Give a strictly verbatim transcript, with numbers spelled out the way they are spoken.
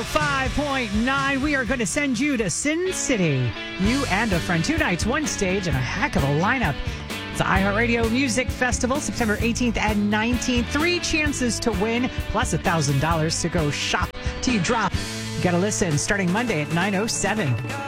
five point nine. We are going to send you to Sin City. You and a friend. Two nights, one stage, and a heck of a lineup. It's the iHeartRadio Music Festival, September eighteenth and nineteenth. Three chances to win, plus one thousand dollars to go shop till you drop. You got to listen starting Monday at nine oh seven.